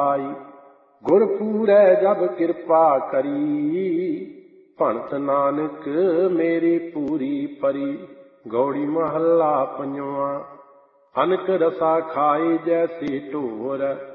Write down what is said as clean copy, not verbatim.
भाई। गुर पूरै जब कृपा करी, भणत नानक मेरी पूरी परी। गौड़ी महला पंजवा। अनक रसा खाए जैसे ढोर,